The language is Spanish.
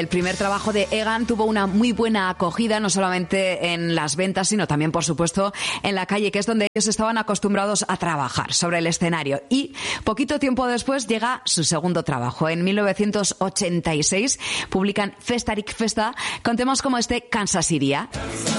El primer trabajo de Egan tuvo una muy buena acogida, no solamente en las ventas, sino también, por supuesto, en la calle, que es donde ellos estaban acostumbrados a trabajar, sobre el escenario. Y poquito tiempo después llega su segundo trabajo. En 1986 publican Festarik Festa con temas como este, Kansas Iria.